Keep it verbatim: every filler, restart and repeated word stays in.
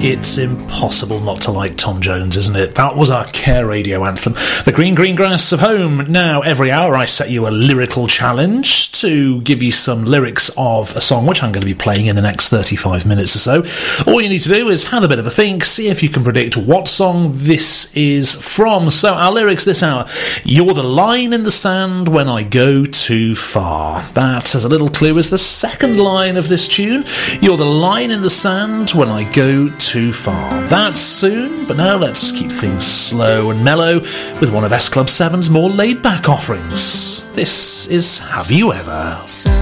It's impossible not to like Tom Jones, isn't it? That was our Care Radio anthem. The green, green grass of home. Now, every hour I set you a lyrical challenge to give you some lyrics of a song, which I'm going to be playing in the next thirty-five minutes or so. All you need to do is have a bit of a think, see if you can predict what song this is from. So, our lyrics this hour. You're the line in the sand when I go too far. That, as a little clue, is the second line of this tune. You're the line in the sand when I go too Too far. That's soon, but now let's keep things slow and mellow with one of S Club seven's more laid-back offerings. This is Have You Ever?